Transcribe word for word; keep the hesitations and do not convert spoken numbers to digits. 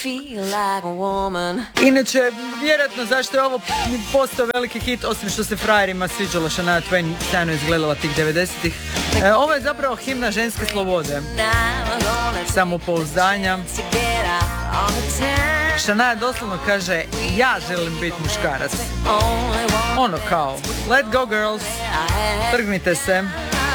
Inače, vjerojatno zašto je ovo postao veliki hit, osim što se frajerima sviđalo Shania Twain sjajno izgledala tih devedesetih. E, ovo je zapravo himna ženske slobode, samopouzdanja. Shania doslovno kaže, ja želim biti muškarac. Ono kao, let go girls, trgnite se.